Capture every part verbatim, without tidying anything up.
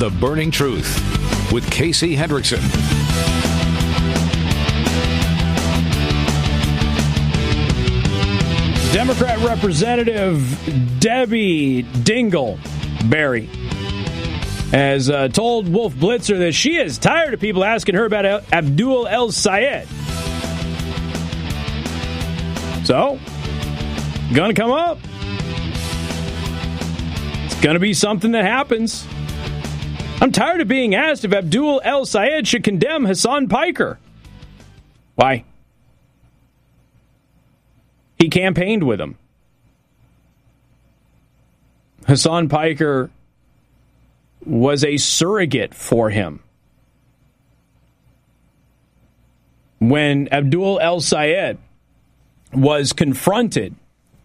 The Burning Truth with Casey Hendrickson. Democrat Representative Debbie Dingleberry has uh, told Wolf Blitzer that she is tired of people asking her about El- Abdul El-Sayed. So, gonna come up. It's gonna be something that happens. I'm tired of being asked if Abdul El-Sayed should condemn Hassan Piker. Why? He campaigned with him. Hassan Piker was a surrogate for him. When Abdul El-Sayed was confronted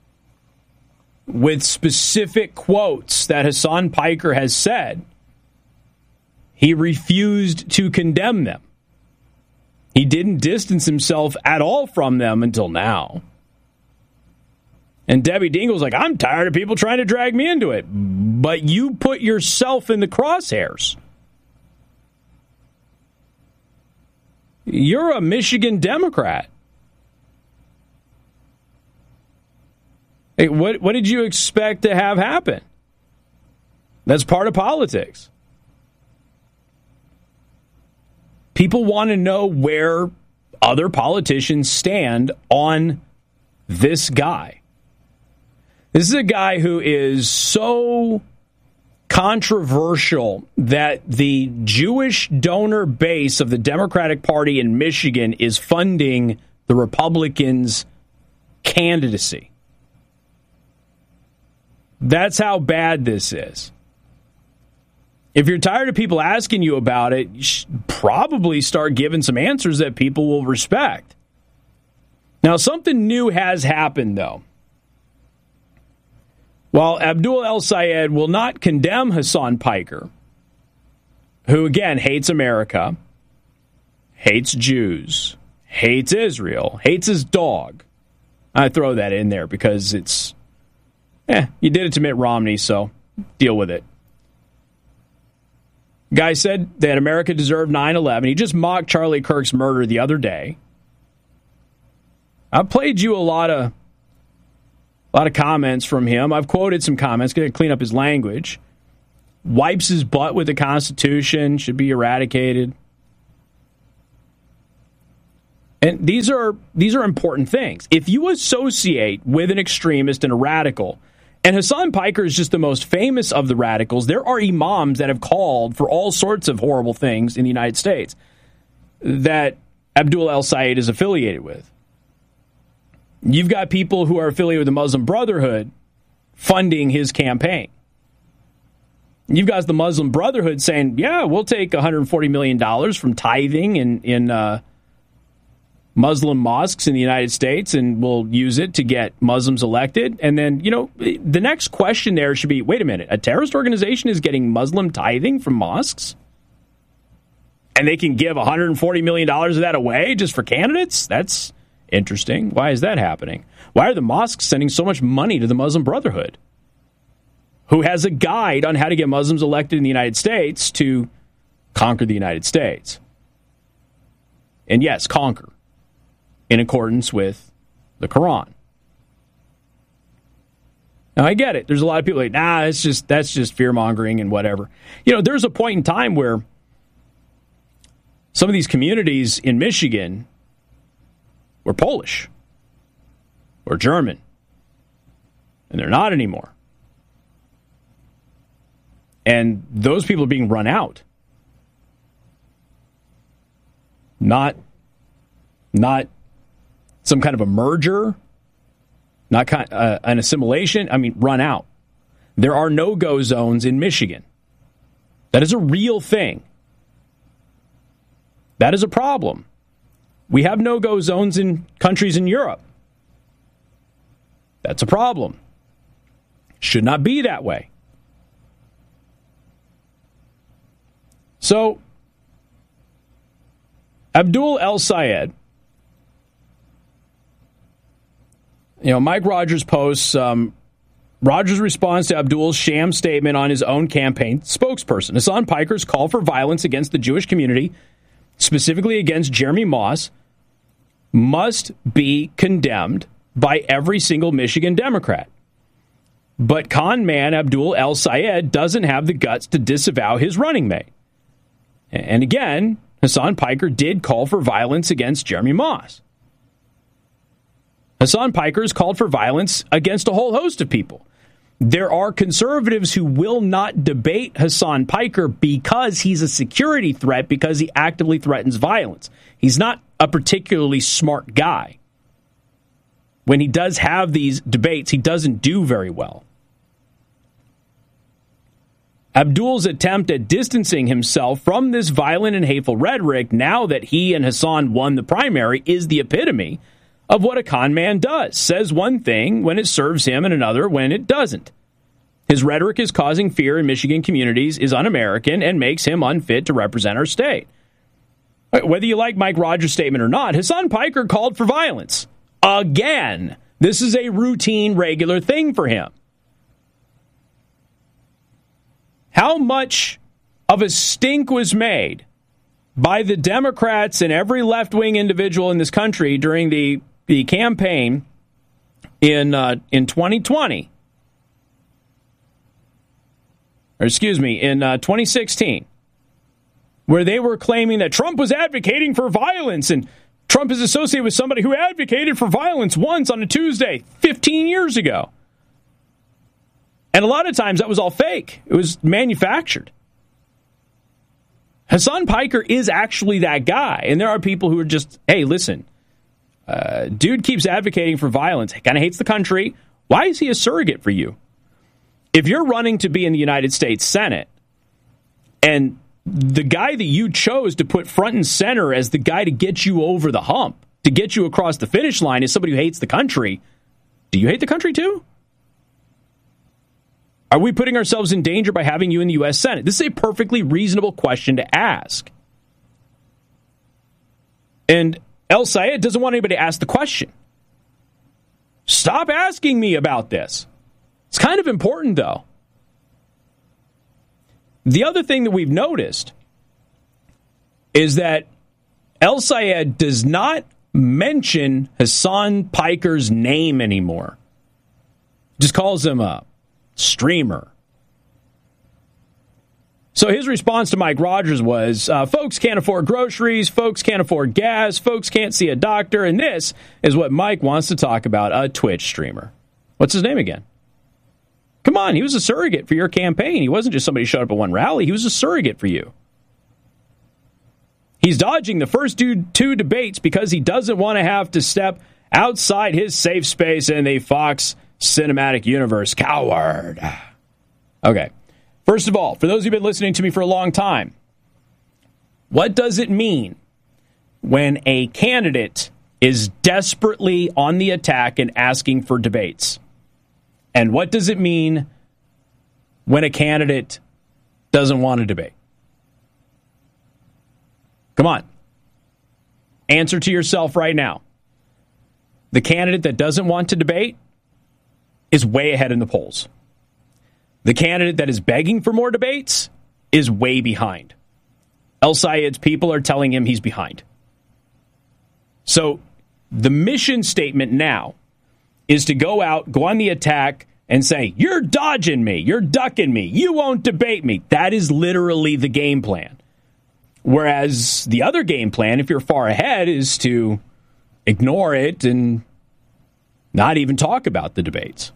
with specific quotes that Hassan Piker has said, he refused to condemn them. He didn't distance himself at all from them until now. And Debbie Dingle's like, I'm tired of people trying to drag me into it. But you put yourself in the crosshairs. You're a Michigan Democrat. Hey, what, what did you expect to have happen? That's part of politics. People want to know where other politicians stand on this guy. This is a guy who is so controversial that the Jewish donor base of the Democratic Party in Michigan is funding the Republicans' candidacy. That's how bad this is. If you're tired of people asking you about it, you should probably start giving some answers that people will respect. Now, something new has happened, though. While Abdul El-Sayed will not condemn Hassan Piker, who, again, hates America, hates Jews, hates Israel, hates his dog. I throw that in there because it's, eh, you did it to Mitt Romney, so deal with it. Guy said that America deserved nine eleven. He just mocked Charlie Kirk's murder the other day. I played you a lot of a lot of comments from him. I've quoted some comments. Going to clean up his language. Wipes his butt with the Constitution. Should be eradicated. And these are these are important things. If you associate with an extremist and a radical, and Hassan Piker is just the most famous of the radicals, there are imams that have called for all sorts of horrible things in the United States that Abdul El-Sayed is affiliated with. You've got people who are affiliated with the Muslim Brotherhood funding his campaign. You've got the Muslim Brotherhood saying, yeah, we'll take one hundred forty million dollars from tithing in, in uh, Muslim mosques in the United States, and we'll use it to get Muslims elected. And then, you know, the next question there should be, wait a minute, a terrorist organization is getting Muslim tithing from mosques? And they can give one hundred forty million dollars of that away just for candidates? That's interesting. Why is that happening? Why are the mosques sending so much money to the Muslim Brotherhood, who has a guide on how to get Muslims elected in the United States to conquer the United States? And yes, conquer in accordance with the Quran. Now, I get it. There's a lot of people like, nah, it's just that's just fear-mongering and whatever. You know, there's a point in time where some of these communities in Michigan were Polish or German, and they're not anymore. And those people are being run out. Not, not some kind of a merger, not kind, uh, an assimilation. I mean, run out. There are no-go zones in Michigan. That is a real thing. That is a problem. We have no-go zones in countries in Europe. That's a problem. Should not be that way. So, Abdul El-Sayed, you know, Mike Rogers posts um, Rogers responds to Abdul's sham statement on his own campaign spokesperson. Hasan Piker's call for violence against the Jewish community, specifically against Jeremy Moss, must be condemned by every single Michigan Democrat. But con man Abdul El-Sayed doesn't have the guts to disavow his running mate. And again, Hasan Piker did call for violence against Jeremy Moss. Hasan Piker has called for violence against a whole host of people. There are conservatives who will not debate Hasan Piker because he's a security threat, because he actively threatens violence. He's not a particularly smart guy. When he does have these debates, he doesn't do very well. Abdul's attempt at distancing himself from this violent and hateful rhetoric, now that he and Hasan won the primary, is the epitome of what a con man does. Says one thing when it serves him and another when it doesn't. His rhetoric is causing fear in Michigan communities, is un-American, and makes him unfit to represent our state. Whether you like Mike Rogers' statement or not, Hasan Piker called for violence. Again, this is a routine, regular thing for him. How much of a stink was made by the Democrats and every left-wing individual in this country during the, the campaign in uh, in twenty twenty, or excuse me, in uh, twenty sixteen, where they were claiming that Trump was advocating for violence, and Trump is associated with somebody who advocated for violence once on a Tuesday fifteen years ago. And a lot of times that was all fake. It was manufactured. Hasan Piker is actually that guy. And there are people who are just, hey, listen, uh, dude keeps advocating for violence, kind of hates the country. Why is he a surrogate for you? If you're running to be in the United States Senate, and the guy that you chose to put front and center as the guy to get you over the hump, to get you across the finish line, is somebody who hates the country, do you hate the country too? Are we putting ourselves in danger by having you in the U S Senate? This is a perfectly reasonable question to ask. And El-Sayed doesn't want anybody to ask the question. Stop asking me about this. It's kind of important, though. The other thing that we've noticed is that El-Sayed does not mention Hasan Piker's name anymore. Just calls him a streamer. So his response to Mike Rogers was, uh, folks can't afford groceries, folks can't afford gas, folks can't see a doctor, and this is what Mike wants to talk about, a Twitch streamer. What's his name again? Come on, he was a surrogate for your campaign. He wasn't just somebody who showed up at one rally. He was a surrogate for you. He's dodging the first two debates because he doesn't want to have to step outside his safe space in the Fox cinematic universe. Coward. Okay. First of all, for those who've been listening to me for a long time, what does it mean when a candidate is desperately on the attack and asking for debates? And what does it mean when a candidate doesn't want to debate? Come on. Answer to yourself right now. The candidate that doesn't want to debate is way ahead in the polls. The candidate that is begging for more debates is way behind. El-Sayed's people are telling him he's behind. So the mission statement now is to go out, go on the attack, and say, you're dodging me, you're ducking me, you won't debate me. That is literally the game plan. Whereas the other game plan, if you're far ahead, is to ignore it and not even talk about the debates.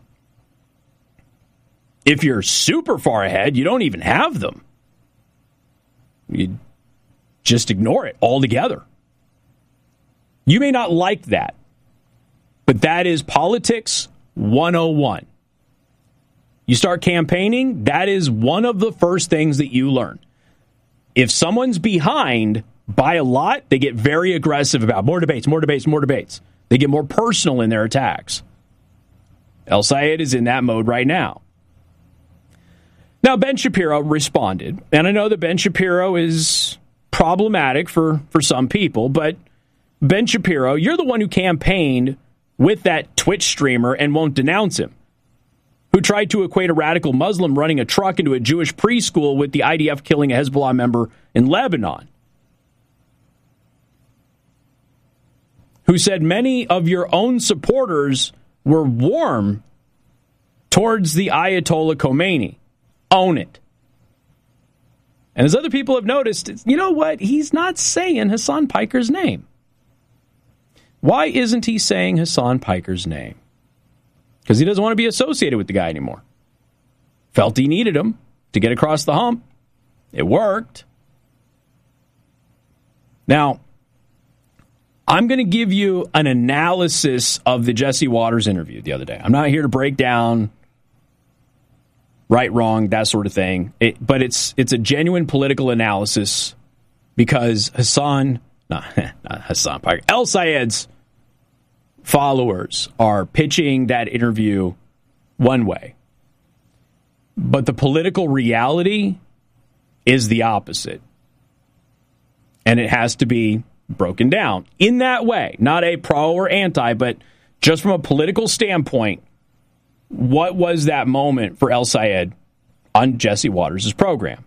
If you're super far ahead, you don't even have them. You just ignore it altogether. You may not like that, but that is politics one oh one. You start campaigning, that is one of the first things that you learn. If someone's behind by a lot, they get very aggressive about more debates, more debates, more debates. They get more personal in their attacks. El-Sayed is in that mode right now. Now, Ben Shapiro responded, and I know that Ben Shapiro is problematic for, for some people, but Ben Shapiro, you're the one who campaigned with that Twitch streamer and won't denounce him, who who tried to equate a radical Muslim running a truck into a Jewish preschool with the I D F killing a Hezbollah member in Lebanon, who said many of your own supporters were warm towards the Ayatollah Khomeini. Own it. And as other people have noticed, you know what? He's not saying Hassan Piker's name. Why isn't he saying Hassan Piker's name? Because he doesn't want to be associated with the guy anymore. Felt he needed him to get across the hump. It worked. Now, I'm going to give you an analysis of the Jesse Watters interview the other day. I'm not here to break down right, wrong, that sort of thing. It, but it's it's a genuine political analysis because Hassan, no, not Hassan Piker, El Sayed's followers are pitching that interview one way. But the political reality is the opposite. And it has to be broken down in that way. Not a pro or anti, but just from a political standpoint, what was that moment for El Sayed on Jesse Watters' program?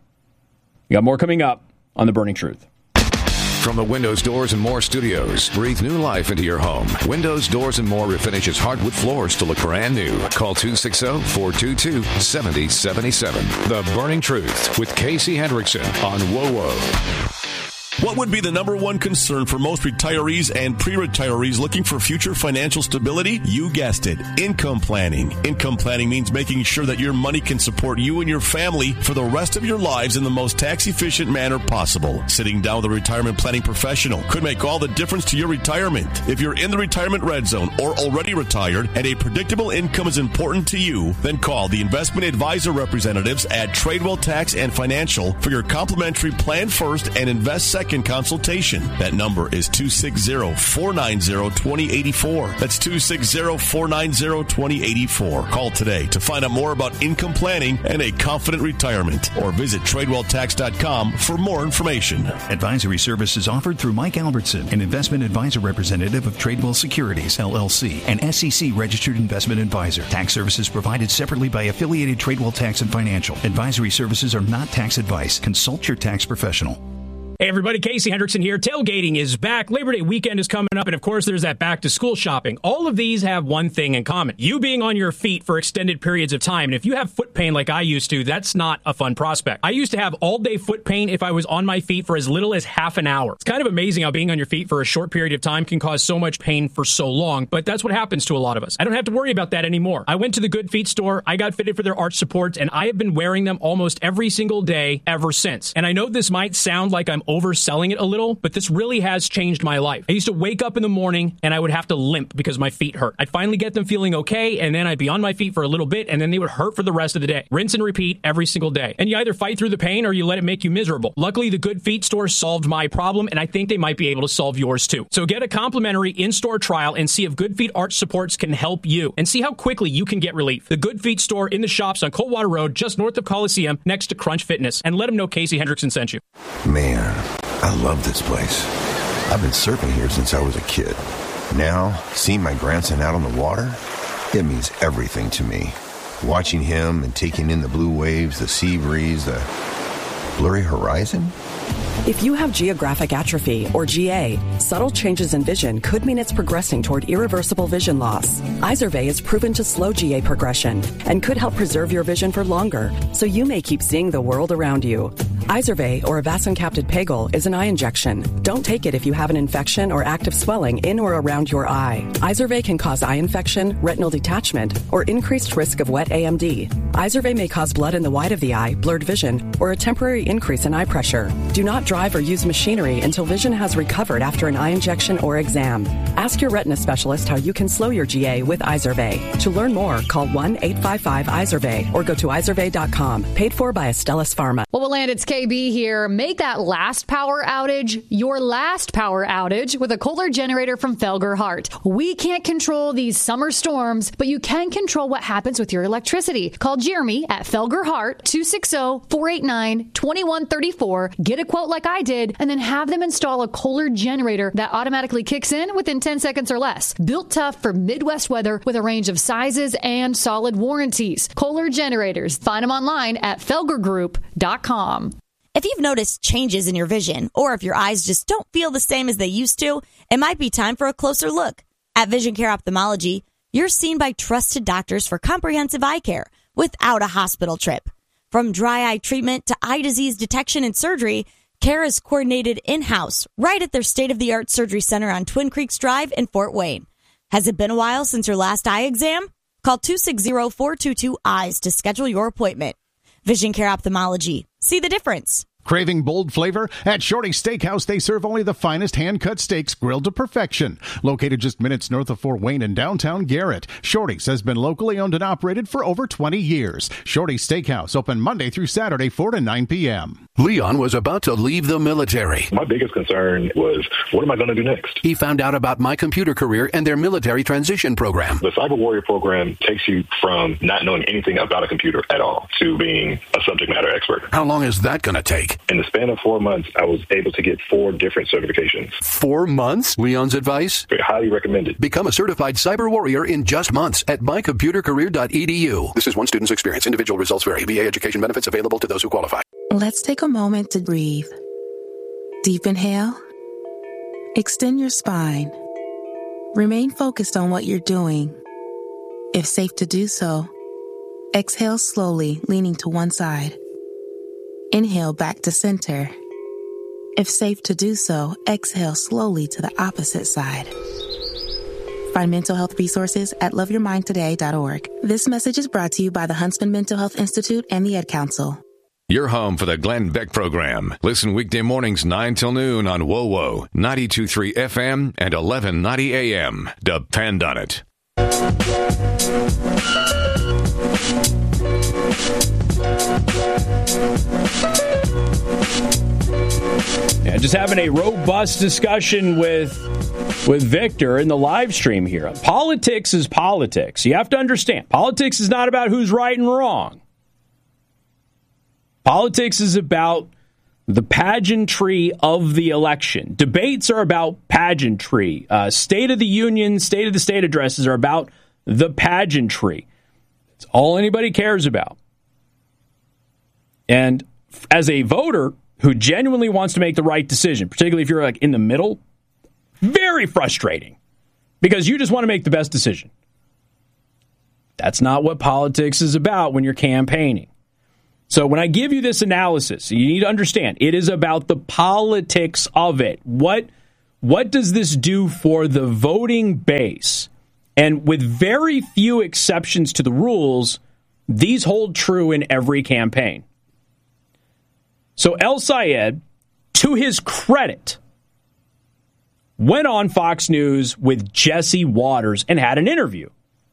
We got more coming up on The Burning Truth. From the Windows, Doors, and More studios, breathe new life into your home. Windows, Doors, and More refinishes hardwood floors to look brand new. Call two six zero, four two two, seven zero seven seven. The Burning Truth with Casey Hendrickson on W O W. What would be the number one concern for most retirees and pre-retirees looking for future financial stability? You guessed it, income planning. Income planning means making sure that your money can support you and your family for the rest of your lives in the most tax-efficient manner possible. Sitting down with a retirement planning professional could make all the difference to your retirement. If you're in the retirement red zone or already retired and a predictable income is important to you, then call the investment advisor representatives at Tradewell Tax and Financial for your complimentary Plan First and Invest Second consultation. That number is two six zero, four nine zero, two zero eight four. That's two six zero, four nine zero, two zero eight four. Call today to find out more about income planning and a confident retirement, or visit Tradewell Tax dot com for more information. Advisory services offered through Mike Albertson, an investment advisor representative of Tradewell Securities, L L C, an S E C registered investment advisor. Tax services provided separately by affiliated Tradewell Tax and Financial. Advisory services are not tax advice. Consult your tax professional. Hey everybody, Casey Hendrickson here. Tailgating is back. Labor Day weekend is coming up, and of course there's that back to school shopping. All of these have one thing in common: you being on your feet for extended periods of time. And if you have foot pain like I used to, that's not a fun prospect. I used to have all day foot pain if I was on my feet for as little as half an hour. It's kind of amazing how being on your feet for a short period of time can cause so much pain for so long, but that's what happens to a lot of us. I don't have to worry about that anymore. I went to the Good Feet store, I got fitted for their arch supports, and I have been wearing them almost every single day ever since. And I know this might sound like I'm overselling it a little, but this really has changed my life. I used to wake up in the morning and I would have to limp because my feet hurt. I'd finally get them feeling okay, and then I'd be on my feet for a little bit, and then they would hurt for the rest of the day. Rinse and repeat every single day. And you either fight through the pain or you let it make you miserable. Luckily, the Good Feet store solved my problem, and I think they might be able to solve yours too. So get a complimentary in-store trial and see if Good Feet arch supports can help you, and see how quickly you can get relief. The Good Feet store in the shops on Coldwater Road, just north of Coliseum, next to Crunch Fitness. And let them know Casey Hendrickson sent you. Man, I love this place. I've been surfing here since I was a kid. Now, seeing my grandson out on the water, it means everything to me. Watching him and taking in the blue waves, the sea breeze, the blurry horizon. If you have geographic atrophy, or G A, subtle changes in vision could mean it's progressing toward irreversible vision loss. Izervay is proven to slow G A progression and could help preserve your vision for longer, so you may keep seeing the world around you. Izervay, or avacincaptad pegol, is an eye injection. Don't take it if you have an infection or active swelling in or around your eye. Izervay can cause eye infection, retinal detachment, or increased risk of wet A M D. Izervay may cause blood in the white of the eye, blurred vision, or a temporary increase in eye pressure. Do not drive or use machinery until vision has recovered after an eye injection or exam. Ask your retina specialist how you can slow your G A with Izervay. To learn more, call one eight five five Izervay or go to izervay dot com. Paid for by Astellas Pharma. Well, Land, it's K B here. Make that last power outage your last power outage with a Kohler generator from Felger Hart. We can't control these summer storms, but you can control what happens with your electricity. Call Jeremy at Felger Hart, two six zero, four eight nine, two one three four. Get a quote like I did, and then have them install a Kohler generator generator that automatically kicks in within ten seconds or less. Built tough for Midwest weather with a range of sizes and solid warranties. Kohler Generators. Find them online at felger group dot com. If you've noticed changes in your vision, or if your eyes just don't feel the same as they used to, it might be time for a closer look. At Vision Care Ophthalmology, you're seen by trusted doctors for comprehensive eye care without a hospital trip. From dry eye treatment to eye disease detection and surgery, care is coordinated in-house right at their state-of-the-art surgery center on Twin Creeks Drive in Fort Wayne. Has it been a while since your last eye exam? Call two six zero, four two two, eyes to schedule your appointment. Vision Care Ophthalmology. See the difference. Craving bold flavor? At Shorty's Steakhouse, they serve only the finest hand-cut steaks grilled to perfection. Located just minutes north of Fort Wayne in downtown Garrett, Shorty's has been locally owned and operated for over twenty years. Shorty's Steakhouse, open Monday through Saturday, four to nine p.m. Leon was about to leave the military. My biggest concern was, what am I going to do next? He found out about My Computer Career and their military transition program. The Cyber Warrior program takes you from not knowing anything about a computer at all to being a subject matter expert. How long is that going to take? In the span of four months, I was able to get four different certifications. Four months? Leon's advice? Very highly recommended. Become a certified cyber warrior in just months at my computer career dot e d u. This is one student's experience. Individual results vary. V A education benefits available to those who qualify. Let's take a moment to breathe. Deep inhale. Extend your spine. Remain focused on what you're doing. If safe to do so, exhale slowly, leaning to one side. Inhale back to center. If safe to do so, exhale slowly to the opposite side. Find mental health resources at love your mind today dot org. This message is brought to you by the Huntsman Mental Health Institute and the Ad Council. You're home for the Glenn Beck program. Listen weekday mornings nine till noon on W O W O, ninety-two point three F M and eleven ninety A M. Depend on it. Yeah, just having a robust discussion with with Victor in the live stream here. Politics is politics. You have to understand, politics is not about who's right and wrong. Politics is about the pageantry of the election. Debates are about pageantry. Uh, State of the Union, State of the State addresses are about the pageantry. It's all anybody cares about. And as a voter who genuinely wants to make the right decision, particularly if you're like in the middle, very frustrating because you just want to make the best decision. That's not what politics is about when you're campaigning. So when I give you this analysis, you need to understand it is about the politics of it. What, what does this do for the voting base? And with very few exceptions to the rules, these hold true in every campaign. So El Sayed, to his credit, went on Fox News with Jesse Waters and had an interview.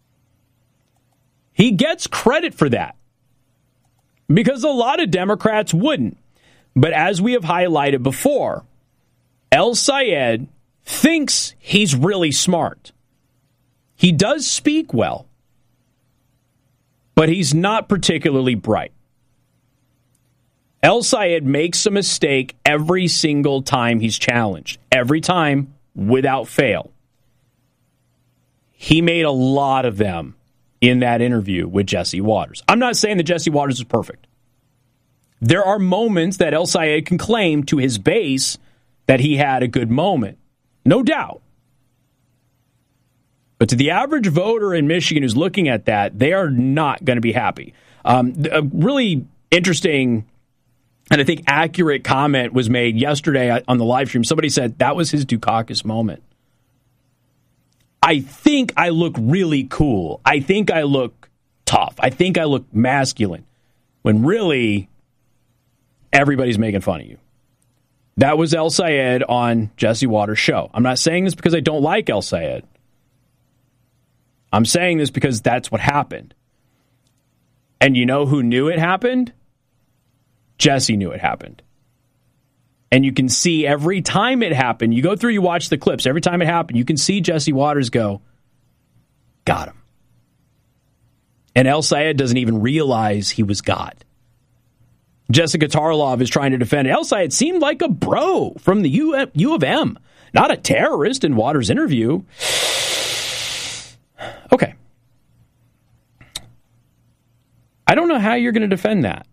He gets credit for that because a lot of Democrats wouldn't. But as we have highlighted before, El Sayed thinks he's really smart. He does speak well, but he's not particularly bright. El Sayed makes a mistake every single time he's challenged. Every time, without fail. He made a lot of them in that interview with Jesse Waters. I'm not saying that Jesse Waters is perfect. There are moments that El Sayed can claim to his base that he had a good moment. No doubt. But to the average voter in Michigan who's looking at that, they are not going to be happy. Um, a really interesting and I think accurate comment was made yesterday on the live stream. Somebody said that was his Dukakis moment. I think I look really cool. I think I look tough. I think I look masculine. When really, everybody's making fun of you. That was El Sayed on Jesse Waters' show. I'm not saying this because I don't like El Sayed. I'm saying this because that's what happened. And you know who knew it happened? Jesse knew it happened. And you can see every time it happened, you go through, you watch the clips, every time it happened, you can see Jesse Waters go, got him. And El Sayed doesn't even realize he was got. Jessica Tarlov is trying to defend it. El Sayed seemed like a bro from the U, U of M, not a terrorist in Waters' interview. Okay. I don't know how you're going to defend that.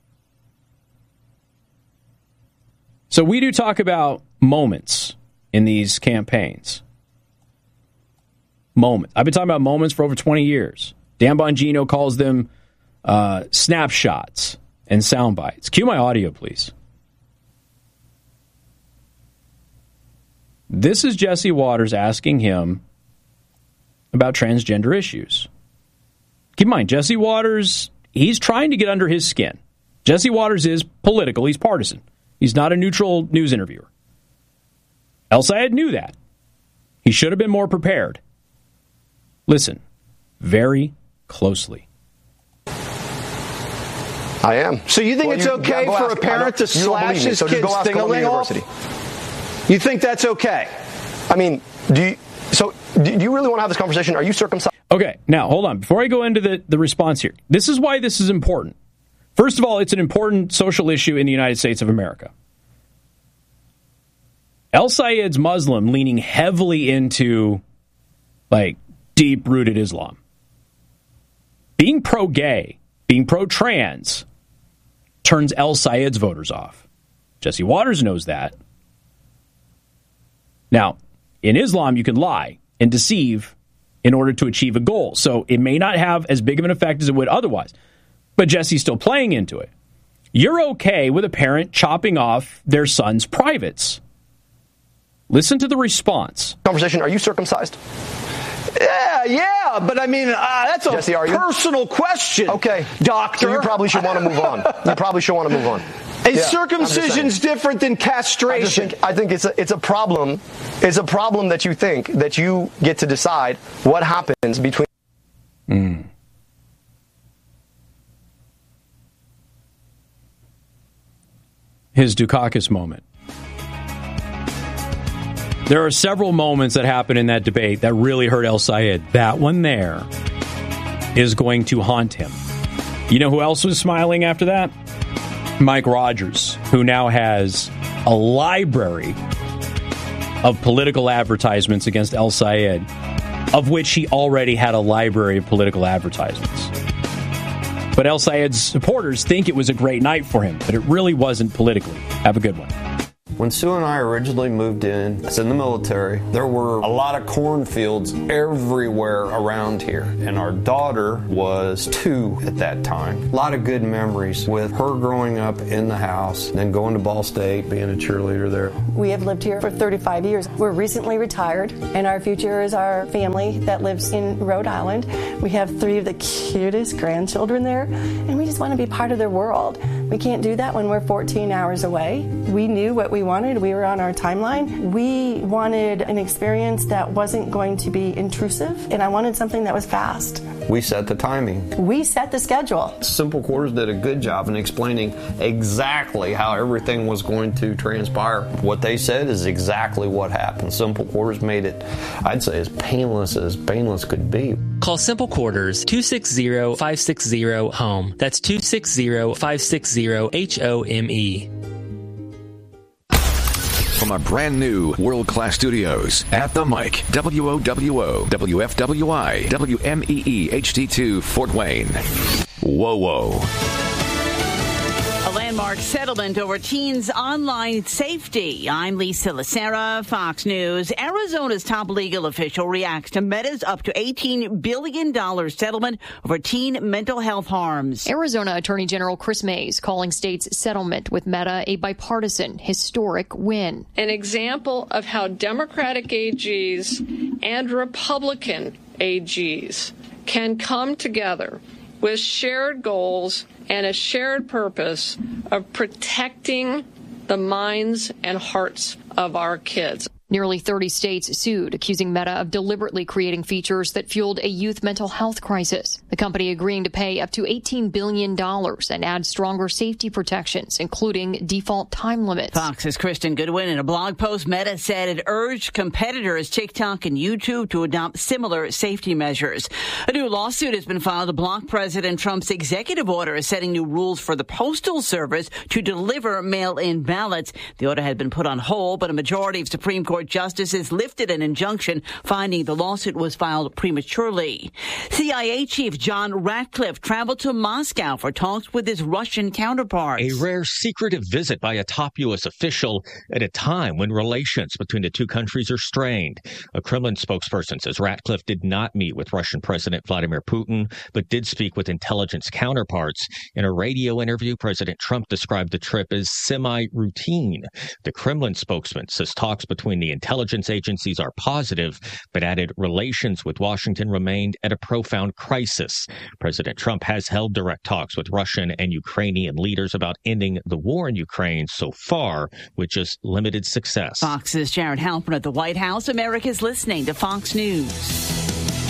So we do talk about moments in these campaigns. Moment. I've been talking about moments for over twenty years. Dan Bongino calls them uh, snapshots and sound bites. Cue my audio, please. This is Jesse Waters asking him about transgender issues. Keep in mind, Jesse Waters, he's trying to get under his skin. Jesse Waters is political. He's partisan. He's not a neutral news interviewer. El Sayed knew that. He should have been more prepared. Listen very closely. I am. So you think well, it's you, okay yeah, for ask, a parent to slash his so kid's ding-a-ling off? You think that's okay? I mean, do you, so do you really want to have this conversation? Are you circumcised? Okay, now, hold on. Before I go into the, the response here, this is why this is important. First of all, it's an important social issue in the United States of America. El Sayed's Muslim leaning heavily into, like, deep-rooted Islam. Being pro-gay, being pro-trans, turns El Sayed's voters off. Jesse Waters knows that. Now, in Islam, you can lie and deceive in order to achieve a goal. So it may not have as big of an effect as it would otherwise. But Jesse's still playing into it. You're okay with a parent chopping off their son's privates. Listen to the response. Conversation, are you circumcised? Yeah, yeah, but I mean, uh, that's a Jesse, personal question. Okay. Doctor. So you probably should want to move on. You probably should want to move on. Is yeah, circumcision's different than castration? I, think, I think it's a, it's a problem. It's a problem that you think that you get to decide what happens between. Mm. His Dukakis moment. There are several moments that happen in that debate that really hurt El Sayed. That one there is going to haunt him. You know who else was smiling after that? Mike Rogers, who now has a library of political advertisements against El Sayed, of which he already had a library of political advertisements. But El Sayed's supporters think it was a great night for him, but it really wasn't politically. Have a good one. When Sue and I originally moved in, I was in the military, there were a lot of cornfields everywhere around here. And our daughter was two at that time. A lot of good memories with her growing up in the house, then going to Ball State, being a cheerleader there. We have lived here for thirty-five years. We're recently retired, and our future is our family that lives in Rhode Island. We have three of the cutest grandchildren there, and we just want to be part of their world. We can't do that when we're fourteen hours away. We knew what we wanted. We were on our timeline. We wanted an experience that wasn't going to be intrusive, and I wanted something that was fast. We set the timing. We set the schedule. Simple Quarters did a good job in explaining exactly how everything was going to transpire. What they said is exactly what happened. Simple Quarters made it, I'd say, as painless as painless could be. Call Simple Quarters two six zero, five six zero, HOME. That's two six zero, five six zero, H O M E. From our brand new world-class studios at the Mic, W O W O, W F W I, W M E E H D two, Fort Wayne. Whoa, whoa. A landmark settlement over teens' online safety. I'm Lisa Lacera, Fox News. Arizona's top legal official reacts to Meta's up to eighteen billion dollars settlement over teen mental health harms. Arizona Attorney General Chris Mays calling state's settlement with Meta a bipartisan, historic win. An example of how Democratic A Gs and Republican A Gs can come together with shared goals and a shared purpose of protecting the minds and hearts of our kids. Nearly thirty states sued, accusing Meta of deliberately creating features that fueled a youth mental health crisis. The company agreeing to pay up to eighteen billion dollars and add stronger safety protections, including default time limits. Fox's Kristen Goodwin. In a blog post, Meta said it urged competitors TikTok and YouTube to adopt similar safety measures. A new lawsuit has been filed to block President Trump's executive order setting new rules for the Postal Service to deliver mail-in ballots. The order had been put on hold, but a majority of Supreme Court justices lifted an injunction, finding the lawsuit was filed prematurely. C I A Chief John Ratcliffe traveled to Moscow for talks with his Russian counterparts. A rare secretive visit by a top U S official at a time when relations between the two countries are strained. A Kremlin spokesperson says Ratcliffe did not meet with Russian President Vladimir Putin, but did speak with intelligence counterparts. In a radio interview, President Trump described the trip as semi-routine. The Kremlin spokesman says talks between the intelligence agencies are positive, but added relations with Washington remained at a profound crisis. President Trump has held direct talks with Russian and Ukrainian leaders about ending the war in Ukraine so far, with just limited success. Fox's Jared Halpern at the White House. America's listening to Fox News.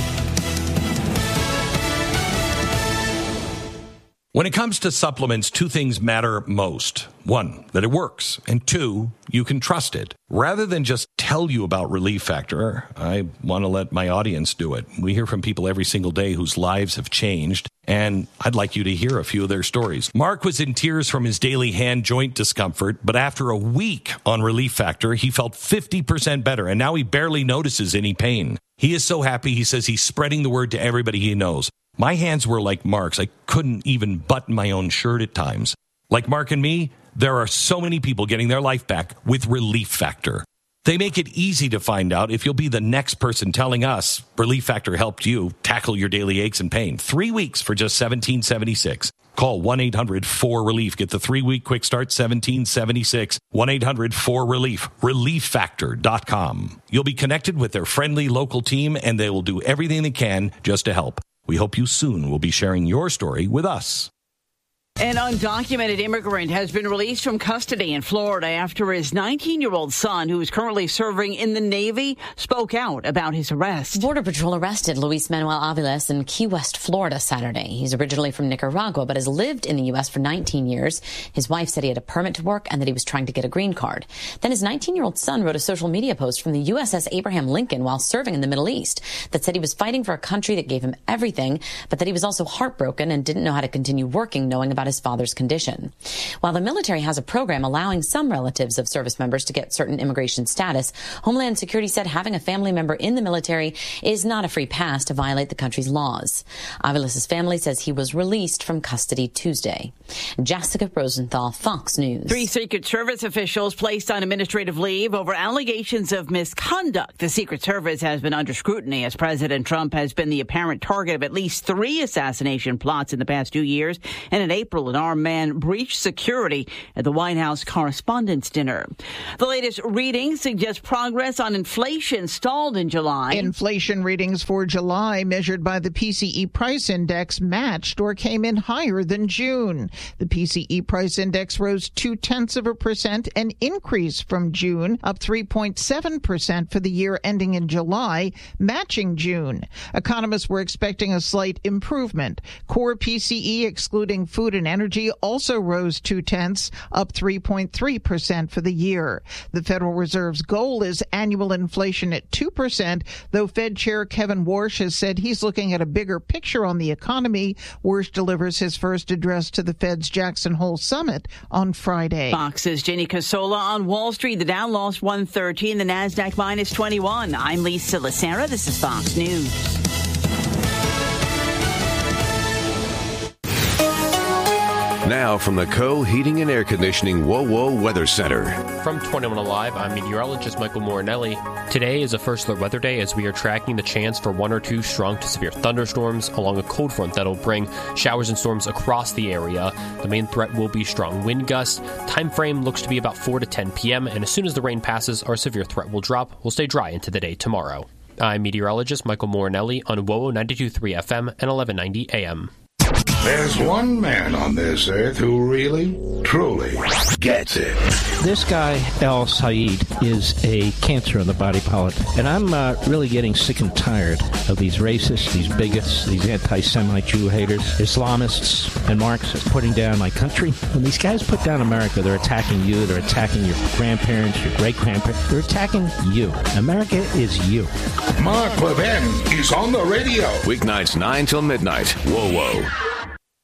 When it comes to supplements, two things matter most. One, that it works. And two, you can trust it. Rather than just tell you about Relief Factor, I want to let my audience do it. We hear from people every single day whose lives have changed, and I'd like you to hear a few of their stories. Mark was in tears from his daily hand joint discomfort, but after a week on Relief Factor, he felt fifty percent better, and now he barely notices any pain. He is so happy, he says he's spreading the word to everybody he knows. My hands were like Mark's. I couldn't even button my own shirt at times. Like Mark and me, there are so many people getting their life back with Relief Factor. They make it easy to find out if you'll be the next person telling us Relief Factor helped you tackle your daily aches and pain. Three weeks for just seventeen seventy-six. Call one eight hundred four relief. Get the three-week quick start, seventeen seventy-six. one eight hundred four relief. relief factor dot com. You'll be connected with their friendly local team, and they will do everything they can just to help. We hope you soon will be sharing your story with us. An undocumented immigrant has been released from custody in Florida after his nineteen-year-old son, who is currently serving in the Navy, spoke out about his arrest. Border Patrol arrested Luis Manuel Aviles in Key West, Florida, Saturday. He's originally from Nicaragua, but has lived in the U S for nineteen years. His wife said he had a permit to work and that he was trying to get a green card. Then his nineteen-year-old son wrote a social media post from the U S S Abraham Lincoln while serving in the Middle East that said he was fighting for a country that gave him everything, but that he was also heartbroken and didn't know how to continue working knowing about his father's condition. While the military has a program allowing some relatives of service members to get certain immigration status, Homeland Security said having a family member in the military is not a free pass to violate the country's laws. Aviles' family says he was released from custody Tuesday. Jessica Rosenthal, Fox News. Three Secret Service officials placed on administrative leave over allegations of misconduct. The Secret Service has been under scrutiny as President Trump has been the apparent target of at least three assassination plots in the past two years. And in April, an armed man breached security at the White House Correspondents' Dinner. The latest readings suggest progress on inflation stalled in July. Inflation readings for July measured by the P C E price index matched or came in higher than June. The P C E price index rose two-tenths of a percent, an increase from June, up three point seven percent for the year ending in July, matching June. Economists were expecting a slight improvement. Core P C E, excluding food and energy, also rose two-tenths, up three point three percent for the year. The Federal Reserve's goal is annual inflation at two percent, though Fed Chair Kevin Warsh has said he's looking at a bigger picture on the economy. Warsh delivers his first address to the Fed's Jackson Hole Summit on Friday. Fox's Jenny Casola on Wall Street. The Dow lost one thirteen, the NASDAQ minus twenty-one. I'm Lisa Lacera. This is Fox News. Now from the Co Heating and Air Conditioning WoWo Weather Center. From twenty-one Alive, I'm meteorologist Michael Morinelli. Today is a first alert weather day as we are tracking the chance for one or two strong to severe thunderstorms along a cold front that'll bring showers and storms across the area. The main threat will be strong wind gusts. Time frame looks to be about four to ten p.m. and as soon as the rain passes, our severe threat will drop. We'll stay dry into the day tomorrow. I'm meteorologist Michael Morinelli on WoWo ninety-two point three F M and eleven ninety A M. There's one man on this earth who really, truly gets it. This guy, El Sayed, is a cancer in the body politic. And I'm uh, really getting sick and tired of these racists, these bigots, these anti-Semite Jew haters, Islamists, and Marxists putting down my country. When these guys put down America, they're attacking you, they're attacking your grandparents, your great-grandparents. They're attacking you. America is you. Mark Levin is on the radio. Weeknights nine till midnight. Whoa, whoa.